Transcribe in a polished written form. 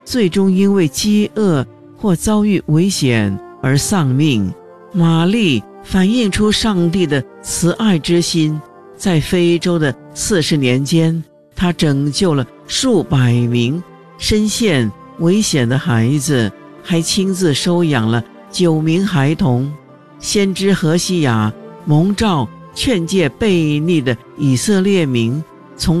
最终因为饥饿或遭遇危险而丧命。玛丽反映出上帝的慈爱之心，在非洲的40年间，她拯救了数百名身陷危险的孩子，还亲自收养了9名孩童。先知何西雅蒙召劝诫悖逆的以色列民，从